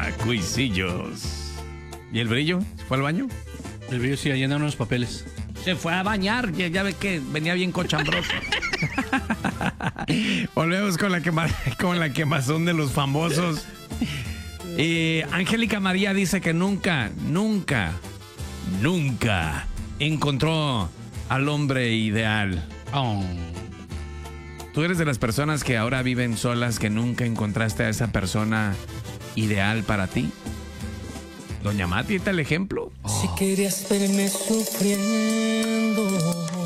Cuisillos. ¿Y el brillo? ¿Fue al baño? El brillo sí, llenaron unos papeles. Se fue a bañar, ya ve que venía bien cochambroso. Volvemos con la quemazón de los famosos. Angélica María dice que nunca encontró al hombre ideal. Oh. ¿Tú eres de las personas que ahora viven solas, que nunca encontraste a esa persona ideal para ti? Doña Mati, ¿está el ejemplo? Si querías verme sufriendo,